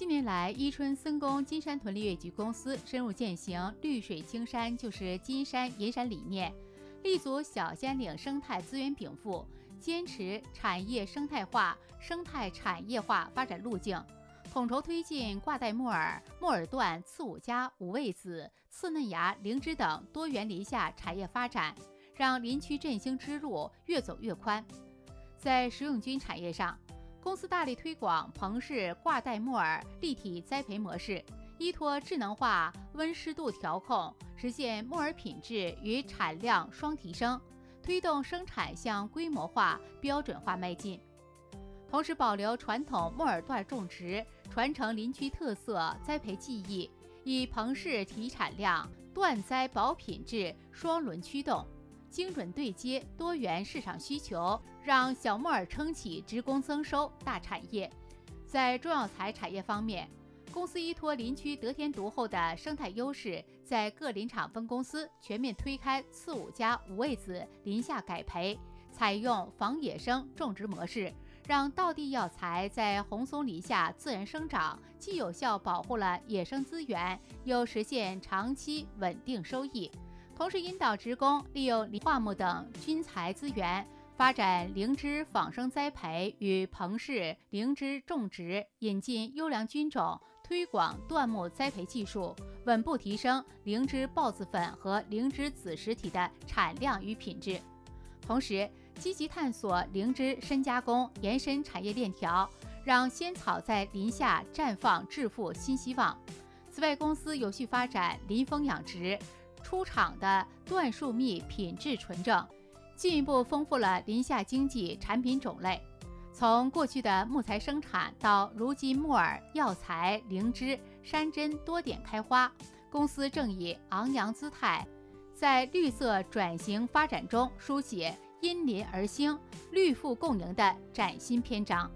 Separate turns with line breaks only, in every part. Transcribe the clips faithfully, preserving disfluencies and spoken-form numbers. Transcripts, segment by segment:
近年来，伊春森工金山屯林业局公司深入践行绿水青山就是金山银山理念，立足小尖岭生态资源禀赋，坚持产业生态化、生态产业化发展路径，统筹推进挂带木耳、木耳段、刺五加、五味子、刺嫩芽、灵芝等多元林下产业发展，让林区振兴之路越走越宽。在食用菌产业上，公司大力推广棚式挂带木耳立体栽培模式，依托智能化温湿度调控，实现木耳品质与产量双提升，推动生产向规模化、标准化迈进。同时保留传统木耳段种植，传承林区特色栽培技艺，以棚式提产量、段栽保品质双轮驱动，精准对接多元市场需求，让小木耳撑起职工增收大产业。在中药材产业方面，公司依托林区得天独厚的生态优势，在各林场分公司全面推开刺五加五味子林下改培，采用防野生种植模式，让道地药材在红松林下自然生长，既有效保护了野生资源，又实现长期稳定收益。同时引导职工利用林桦木等菌材资源，发展灵芝仿生栽培与棚式灵芝种植，引进优良菌种，推广椴木栽培技术，稳步提升灵芝孢子粉和灵芝子实体的产量与品质。同时积极探索灵芝深加工延伸产业链条，让仙草在林下绽放致富新希望。此外，公司有序发展林蜂养殖，出厂的椴树蜜品质纯正，进一步丰富了林下经济产品种类。从过去的木材生产到如今木耳、药材、灵芝、山珍多点开花，公司正以昂扬姿态，在绿色转型发展中书写因林而兴、绿富共赢的崭新篇章。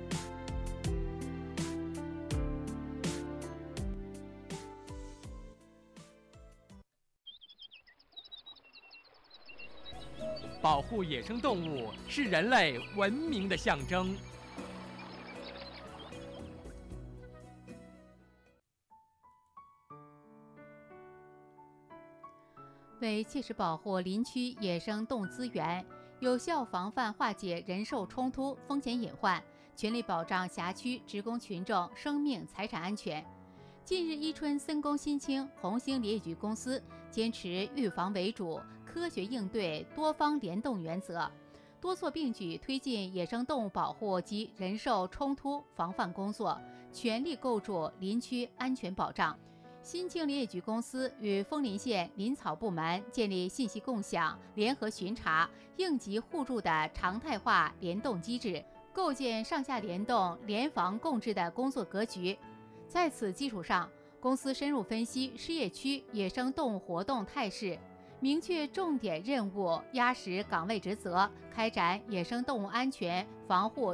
保护野生动物是人类文明的象征。
为切实保护林区野生动物资源，有效防范化解人兽冲突风险隐患，全力保障辖区职工群众生命财产安全。近日，伊春森工新青红星林业局公司坚持预防为主、科学应对、多方联动原则，多措并举推进野生动物保护及人兽冲突防范工作，全力构筑林区安全保障。新青林业局公司与枫林县林草部门建立信息共享、联合巡查、应急互助的常态化联动机制，构建上下联动、联防共治的工作格局。在此基础上，公司深入分析失业区野生动物活动态势，明确重点任务，压实岗位职责，开展野生动物安全防护